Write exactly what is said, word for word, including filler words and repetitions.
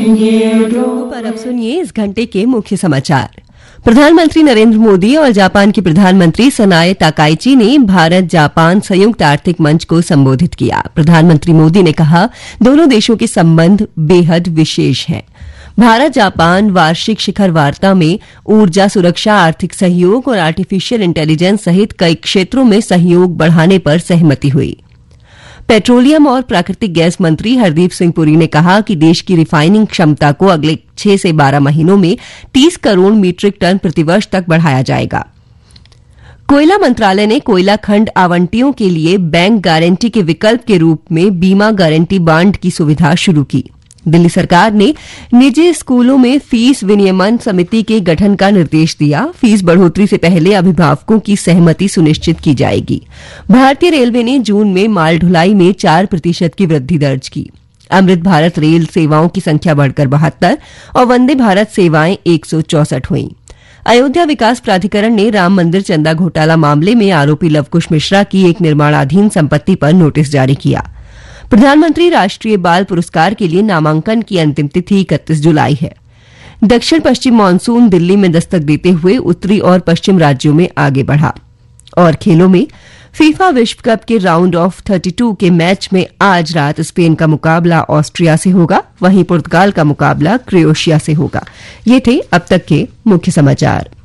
पर अब सुनिए इस घंटे के मुख्य समाचार। प्रधानमंत्री नरेंद्र मोदी और जापान के प्रधानमंत्री सनाए ताकाइची ने भारत जापान संयुक्त आर्थिक मंच को संबोधित किया। प्रधानमंत्री मोदी ने कहा, दोनों देशों के संबंध बेहद विशेष हैं। भारत जापान वार्षिक शिखर वार्ता में ऊर्जा सुरक्षा, आर्थिक सहयोग और आर्टिफिशियल इंटेलिजेंस सहित कई क्षेत्रों में सहयोग बढ़ाने पर सहमति हुई। पेट्रोलियम और प्राकृतिक गैस मंत्री हरदीप सिंह पुरी ने कहा कि देश की रिफाइनिंग क्षमता को अगले छह से बारह महीनों में तीस करोड़ मीट्रिक टन प्रतिवर्ष तक बढ़ाया जाएगा। कोयला मंत्रालय ने कोयला खंड आवंटियों के लिए बैंक गारंटी के विकल्प के रूप में बीमा गारंटी बांड की सुविधा शुरू की। दिल्ली सरकार ने निजी स्कूलों में फीस विनियमन समिति के गठन का निर्देश दिया। फीस बढ़ोतरी से पहले अभिभावकों की सहमति सुनिश्चित की जाएगी। भारतीय रेलवे ने जून में माल ढुलाई में चार प्रतिशत की वृद्धि दर्ज की। अमृत भारत रेल सेवाओं की संख्या बढ़कर बहत्तर और वंदे भारत सेवाएं एक सौ चौसठ हुई। अयोध्या विकास प्राधिकरण ने राम मंदिर चंदा घोटाला मामले में आरोपी लवकुश मिश्रा की एक निर्माणाधीन संपत्ति पर नोटिस जारी किया। प्रधानमंत्री राष्ट्रीय बाल पुरस्कार के लिए नामांकन की अंतिम तिथि इकतीस जुलाई है। दक्षिण पश्चिम मानसून दिल्ली में दस्तक देते हुए उत्तरी और पश्चिम राज्यों में आगे बढ़ा। और खेलों में फीफा विश्व कप के राउंड ऑफ बत्तीस के मैच में आज रात स्पेन का मुकाबला ऑस्ट्रिया से होगा, वहीं पुर्तगाल का मुकाबला क्रोएशिया से होगा। ये थे अब तक के मुख्य समाचार।